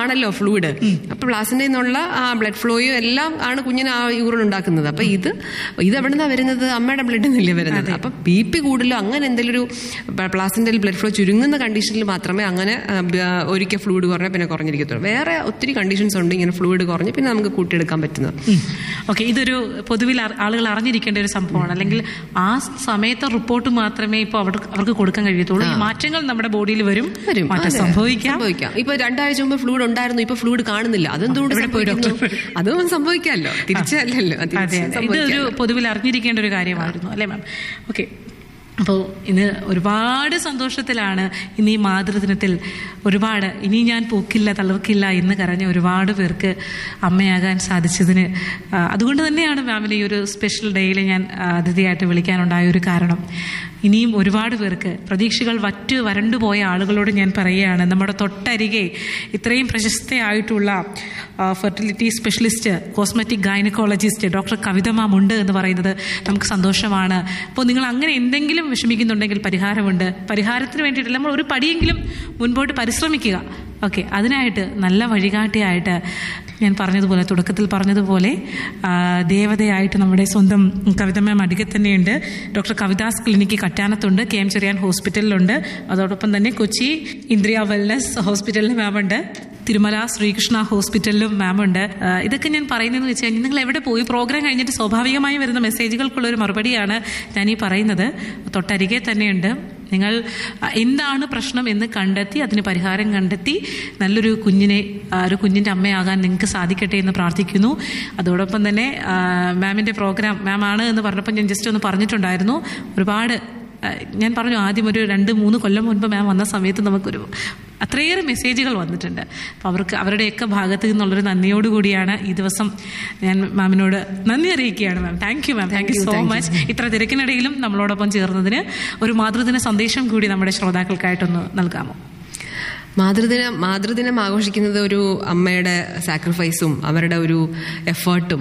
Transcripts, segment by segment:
ആണല്ലോ ഫ്ലൂയിഡ്. അപ്പൊ പ്ലാസന്റയിൽ നിന്നുള്ള ആ ബ്ലഡ് ഫ്ലോയും എല്ലാം ആണ് കുഞ്ഞിന് ആ യൂറിൻ ഉണ്ടാക്കുന്നത്. അപ്പൊ ഇത് എവിടുന്നാ വരുന്നത്? അമ്മയുടെ ബ്ലഡിൽ നിന്നല്ലേ വരുന്നത്. അപ്പൊ BP കൂടുതലോ അങ്ങനെ എന്തെങ്കിലും ഒരു പ്ലാസന്റയിൽ ബ്ലഡ് ഫ്ലോ ചുരുങ്ങുന്ന കണ്ടീഷനിൽ മാത്രമേ അങ്ങനെ ഒരിക്കൽ ഫ്ലൂയിഡ് കുറഞ്ഞാൽ പിന്നെ കുറഞ്ഞിരിക്കത്തുള്ളൂ. വേറെ ഒത്തിരി കണ്ടീഷൻസ് ഉണ്ട് ഇങ്ങനെ ഫ്ലൂയിഡ് കുറഞ്ഞ് പിന്നെ നമുക്ക് കൂട്ടിയെടുക്കാൻ പറ്റുന്നത്. ഓക്കെ, ഇതൊരു പൊതുവിൽ ആളുകൾ അറിഞ്ഞിരിക്കേണ്ട ഒരു സംഭവമാണ്. അല്ലെങ്കിൽ ആ സമയത്തെ റിപ്പോർട്ട് മാത്രമേ ഇപ്പോൾ അവർക്ക് കൊടുക്കാൻ കഴിയത്തുള്ളൂ. ഈ മാറ്റങ്ങൾ നമ്മുടെ ബോഡിയിൽ വരും, മാറ്റം സംഭവിക്കാം. ഇപ്പൊ 2 ആഴ്ച മുമ്പ് ഫ്ലൂയിഡ് ഉണ്ടായിരുന്നു, ഇപ്പൊ ഫ്ലൂയിഡ് കാണുന്നില്ല. അതെന്തുകൊണ്ട് അതും സംഭവിക്കാമല്ലോ, തിരിച്ചല്ലോ. ഇതൊരു പൊതുവിൽ അറിഞ്ഞിരിക്കേണ്ട ഒരു കാര്യമായിരുന്നു അല്ലേ മാം? ഓക്കെ, അപ്പോൾ ഇന്ന് ഒരുപാട് സന്തോഷത്തിലാണ് ഇന്ന് ഈ മാതൃദിനത്തിൽ ഒരുപാട് ഇനി ഞാൻ പോക്കില്ല തളർക്കില്ല എന്ന് കരഞ്ഞ ഒരുപാട് പേർക്ക് അമ്മയാകാൻ സാധിച്ചതിന് അതുകൊണ്ട് തന്നെയാണ് മാമിനെ ഈ ഒരു സ്പെഷ്യൽ ഡേയിൽ ഞാൻ അതിഥിയായിട്ട് വിളിക്കാനുണ്ടായ ഒരു കാരണം. ഇനിയും ഒരുപാട് പേർക്ക് പ്രതീക്ഷകൾ വരണ്ടുപോയ ആളുകളോട് ഞാൻ പറയുകയാണ്, നമ്മുടെ തൊട്ടരികെ ഇത്രയും പ്രശസ്തയായിട്ടുള്ള fertility specialist, cosmetic gynaecologist doctor കവിത മാം ഉണ്ട് എന്ന് പറയുന്നത് നമുക്ക് സന്തോഷമാണ്. അപ്പോൾ നിങ്ങൾ അങ്ങനെ എന്തെങ്കിലും വിഷമിക്കുന്നുണ്ടെങ്കിൽ പരിഹാരമുണ്ട്. പരിഹാരത്തിന് വേണ്ടിയിട്ട് നമ്മൾ ഒരു പടിയെങ്കിലും മുൻപോട്ട് പരിശ്രമിക്കുക. ഓക്കെ, അതിനായിട്ട് നല്ല വഴികാട്ടിയായിട്ട് ഞാൻ പറഞ്ഞതുപോലെ തുടക്കത്തിൽ പറഞ്ഞതുപോലെ ദേവതയായിട്ട് നമ്മുടെ സ്വന്തം കവിത മാം അടികെ തന്നെയുണ്ട്. Doctor Kavitha's clinic കറ്റാനത്തുണ്ട്, KM Cherian ഹോസ്പിറ്റലിലുണ്ട്. അതോടൊപ്പം തന്നെ കൊച്ചി ഇന്ദ്രിയ വെൽനസ് ഹോസ്പിറ്റലിൽ മാമുണ്ട്, തിരുമല ശ്രീകൃഷ്ണ ഹോസ്പിറ്റലിലും മാമുണ്ട്. ഇതൊക്കെ ഞാൻ പറയുന്നതെന്ന് വെച്ച് കഴിഞ്ഞാൽ നിങ്ങൾ എവിടെ പോയി പ്രോഗ്രാം കഴിഞ്ഞിട്ട് സ്വാഭാവികമായി വരുന്ന മെസ്സേജുകൾക്കുള്ളൊരു മറുപടിയാണ് ഞാനീ പറയുന്നത്. തൊട്ടരികെ തന്നെയുണ്ട്. നിങ്ങൾ എന്താണ് പ്രശ്നം എന്ന് കണ്ടെത്തി അതിന് പരിഹാരം കണ്ടെത്തി നല്ലൊരു കുഞ്ഞിൻ്റെ അമ്മയാകാൻ നിങ്ങൾക്ക് സാധിക്കട്ടെ എന്ന് പ്രാർത്ഥിക്കുന്നു. അതോടൊപ്പം തന്നെ മാമിൻ്റെ പ്രോഗ്രാം മാമാണ് എന്ന് പറഞ്ഞപ്പോൾ ഞാൻ ജസ്റ്റ് ഒന്ന് പറഞ്ഞിട്ടുണ്ടായിരുന്നു. ഒരുപാട് ഞാൻ പറഞ്ഞു ആദ്യം ഒരു 2-3 കൊല്ലം മുൻപ് മാം വന്ന സമയത്ത് നമുക്കൊരു അത്രയേറെ മെസ്സേജുകൾ വന്നിട്ടുണ്ട്. അപ്പോൾ അവരുടെയൊക്കെ ഭാഗത്ത് നിന്നുള്ളൊരു നന്ദിയോടുകൂടിയാണ് ഈ ദിവസം ഞാൻ മാമിനോട് നന്ദി അറിയിക്കുകയാണ്. മാം, thank you ma'am, thank you so much. ഇത്ര തിരക്കിനിടയിലും നമ്മളോടൊപ്പം ചേർന്നതിന് ഒരു മാതൃദിന സന്ദേശം കൂടി നമ്മുടെ ശ്രോതാക്കൾക്കായിട്ടൊന്ന് നൽകാമോ? മാതൃദിനം ആഘോഷിക്കുന്നത് ഒരു അമ്മയുടെ സാക്രിഫൈസും അവരുടെ ഒരു എഫേർട്ടും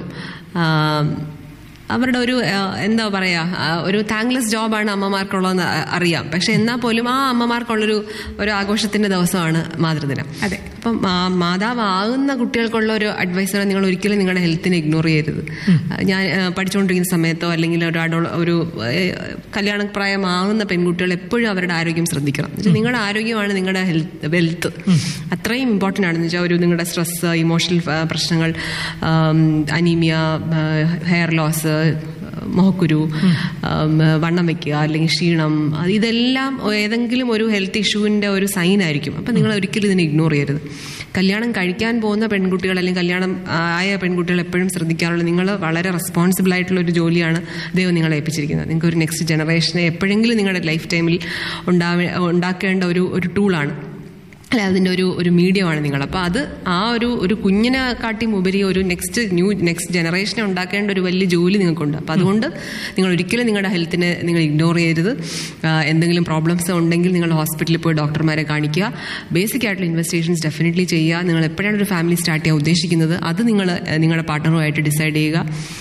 അവരുടെ ഒരു എന്താ പറയാ ഒരു താങ്ക്ലെസ് ജോബാണ് അമ്മമാർക്കുള്ളതെന്ന് അറിയാം. പക്ഷെ എന്നാൽ പോലും ആ അമ്മമാർക്കുള്ളൊരു ആഘോഷത്തിന്റെ ദിവസമാണ് മാതൃദിനം. അതെ. അപ്പം മാതാവാകുന്ന കുട്ടികൾക്കുള്ള ഒരു അഡ്വൈസർ, നിങ്ങൾ ഒരിക്കലും നിങ്ങളുടെ ഹെൽത്തിനെ ഇഗ്നോർ ചെയ്യരുത്. ഞാൻ പഠിച്ചുകൊണ്ടിരിക്കുന്ന സമയത്തോ അല്ലെങ്കിൽ ഒരു കല്യാണപ്രായമാകുന്ന പെൺകുട്ടികൾ എപ്പോഴും അവരുടെ ആരോഗ്യം ശ്രദ്ധിക്കണം. നിങ്ങളുടെ ആരോഗ്യമാണ് നിങ്ങളുടെ വെൽത്ത്. അത്രയും ഇമ്പോർട്ടൻ്റ് ആണെന്ന് വെച്ചാൽ നിങ്ങളുടെ സ്ട്രെസ്, ഇമോഷണൽ പ്രശ്നങ്ങൾ, അനീമിയ, ഹെയർ ലോസ്, മുഖക്കുരു, വണ്ണം വെക്കുക അല്ലെങ്കിൽ ക്ഷീണം, ഇതെല്ലാം ഏതെങ്കിലും ഒരു ഹെൽത്ത് ഇഷ്യൂവിൻ്റെ ഒരു സൈൻ ആയിരിക്കും. അപ്പം നിങ്ങൾ ഒരിക്കലും ഇതിനെ ഇഗ്നോർ ചെയ്യരുത്. കല്യാണം കഴിക്കാൻ പോകുന്ന പെൺകുട്ടികൾ അല്ലെങ്കിൽ കല്യാണം ആയ പെൺകുട്ടികൾ എപ്പോഴും ശ്രദ്ധിക്കാറുള്ളത് നിങ്ങൾ വളരെ റെസ്പോൺസിബിൾ ആയിട്ടുള്ള ഒരു ജോലിയാണ് ദൈവം നിങ്ങളെ ഏൽപ്പിച്ചിരിക്കുന്നത്. നിങ്ങൾക്ക് ഒരു നെക്സ്റ്റ് ജനറേഷനെ എപ്പോഴെങ്കിലും നിങ്ങളുടെ ലൈഫ് ടൈമിൽ ഉണ്ടാക്കേണ്ട ഒരു ടൂളാണ്, അല്ലെ അതിൻ്റെ ഒരു മീഡിയമാണ് നിങ്ങൾ. അപ്പോൾ അത് ആ ഒരു കുഞ്ഞിനെ കാട്ടി ഉപരി ഒരു നെക്സ്റ്റ് ജനറേഷനെ ഉണ്ടാക്കേണ്ട ഒരു വലിയ ജോലി നിങ്ങൾക്കുണ്ട്. അപ്പോൾ അതുകൊണ്ട് നിങ്ങൾ ഒരിക്കലും നിങ്ങളുടെ ഹെൽത്തിനെ നിങ്ങൾ ഇഗ്നോർ ചെയ്യരുത്. എന്തെങ്കിലും പ്രോബ്ലംസ് ഉണ്ടെങ്കിൽ നിങ്ങൾ ഹോസ്പിറ്റലിൽ പോയി ഡോക്ടർമാരെ കാണിക്കുക. ബേസിക് ആയിട്ടുള്ള ഇൻവെസ്റ്റിഗേഷൻസ് ഡെഫിനറ്റ്ലി ചെയ്യുക. നിങ്ങൾ എപ്പോഴാണ് ഒരു ഫാമിലി സ്റ്റാർട്ട് ചെയ്യാൻ ഉദ്ദേശിക്കുന്നത് അത് നിങ്ങൾ നിങ്ങളുടെ പാർട്ട്ണറുമായിട്ട് ഡിസൈഡ് ചെയ്യുക.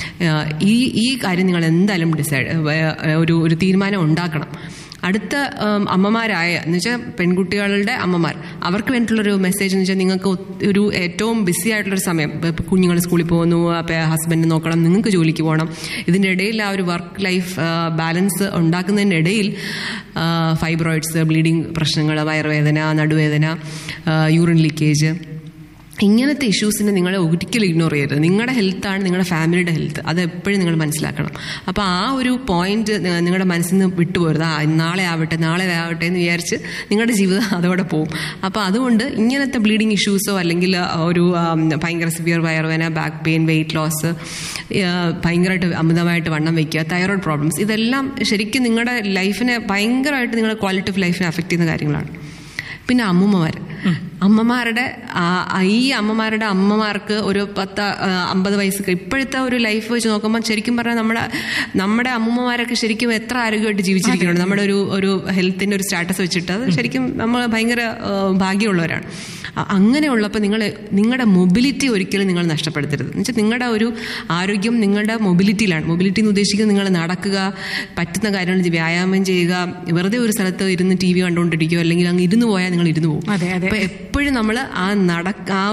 ഈ കാര്യം നിങ്ങൾ എന്തായാലും ഒരു തീരുമാനം ഉണ്ടാക്കണം. അടുത്ത അമ്മമാരായ എന്ന് വെച്ചാൽ പെൺകുട്ടികളുടെ അമ്മമാർ, അവർക്ക് വേണ്ടിയിട്ടുള്ളൊരു മെസ്സേജ് എന്ന് വെച്ചാൽ നിങ്ങൾക്ക് ഒരു ഏറ്റവും ബിസി ആയിട്ടുള്ളൊരു സമയം, കുഞ്ഞുങ്ങൾ സ്കൂളിൽ പോകുന്നു, ഹസ്ബൻഡ് നോക്കണം, നിങ്ങൾക്ക് ജോലിക്ക് പോകണം, ഇതിൻ്റെ ഇടയിൽ ആ ഒരു വർക്ക് ലൈഫ് ബാലൻസ് ഉണ്ടാക്കുന്നതിൻ്റെ ഇടയിൽ ഫൈബ്രോയിഡ്സ്, ബ്ലീഡിങ് പ്രശ്നങ്ങൾ, വയറുവേദന, നടുവേദന, യൂറിൻ ലീക്കേജ്, ഇങ്ങനത്തെ ഇഷ്യൂസിനെ നിങ്ങൾ ഒരിക്കലും ഇഗ്നോർ ചെയ്യരുത്. നിങ്ങളുടെ ഹെൽത്താണ് നിങ്ങളുടെ ഫാമിലിയുടെ ഹെൽത്ത്, അത് എപ്പോഴും നിങ്ങൾ മനസ്സിലാക്കണം. അപ്പോൾ ആ ഒരു പോയിന്റ് നിങ്ങളുടെ മനസ്സിൽ നിന്ന് വിട്ടുപോരുത്. നാളെ ആവട്ടെ എന്ന് വിചാരിച്ച് നിങ്ങളുടെ ജീവിതം അതോടെ പോകും. അപ്പോൾ അതുകൊണ്ട് ഇങ്ങനത്തെ ബ്ലീഡിങ് ഇഷ്യൂസോ അല്ലെങ്കിൽ ഒരു ഭയങ്കര സിവിയർ വയറുവേദന, ബാക്ക് പെയിൻ, വെയിറ്റ് ലോസ്, ഭയങ്കരമായിട്ട് അമിതമായിട്ട് വണ്ണം വയ്ക്കുക, തൈറോയ്ഡ് പ്രോബ്ലംസ്, ഇതെല്ലാം ശരിക്കും നിങ്ങളുടെ ലൈഫിനെ ഭയങ്കരമായിട്ട് നിങ്ങളുടെ ക്വാളിറ്റി ഓഫ് ലൈഫിനെ അഫക്റ്റ് ചെയ്യുന്ന കാര്യങ്ങളാണ്. പിന്നെ അമ്മമാരുടെ അമ്മമാർക്ക് ഒരു 10-50 വയസ്സൊക്കെ ഇപ്പോഴത്തെ ഒരു ലൈഫ് വെച്ച് നോക്കുമ്പോൾ ശരിക്കും പറഞ്ഞാൽ നമ്മുടെ അമ്മമാരൊക്കെ ശരിക്കും എത്ര ആരോഗ്യമായിട്ട് ജീവിച്ചിരിക്കുന്നുണ്ട്. നമ്മുടെ ഒരു ഹെൽത്തിൻ്റെ ഒരു സ്റ്റാറ്റസ് വെച്ചിട്ട് അത് ശരിക്കും നമ്മൾ ഭയങ്കര ഭാഗ്യമുള്ളവരാണ്. അങ്ങനെയുള്ളപ്പോൾ നിങ്ങളുടെ മൊബിലിറ്റി ഒരിക്കലും നിങ്ങൾ നഷ്ടപ്പെടുത്തരുത്. എന്ന് വെച്ചാൽ നിങ്ങളുടെ ഒരു ആരോഗ്യം നിങ്ങളുടെ മൊബിലിറ്റിയിലാണ്. മൊബിലിറ്റി എന്ന് ഉദ്ദേശിക്കുന്നത് നിങ്ങൾ നടക്കുക, പറ്റുന്ന കാര്യങ്ങൾ വ്യായാമം ചെയ്യുക, വെറുതെ ഒരു സ്ഥലത്ത് ഇരുന്ന് TV കണ്ടുകൊണ്ടിരിക്കുകയോ അല്ലെങ്കിൽ അങ്ങ് ഇരുന്ന് പോയാൽ നിങ്ങൾ ഇരുന്ന് പോകും. അപ്പോൾ എപ്പോഴും നമ്മൾ ആ